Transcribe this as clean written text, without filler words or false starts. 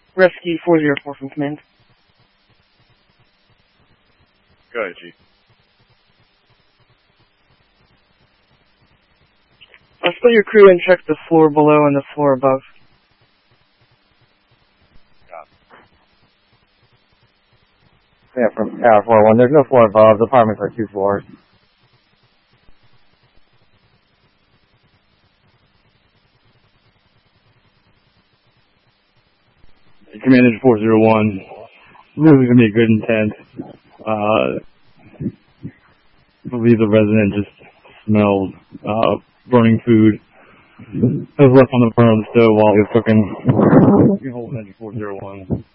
Rescue 404 from command. Go ahead, Chief. Split your crew and check the floor below and the floor above. Yeah, from Tower 4-1. There's no floor above. The apartments are 2 floors. Commander 401. This is going to be a good intent. I believe the resident just smelled burning food. It was left on the front of the stove while he was cooking. You can hold Commander 401.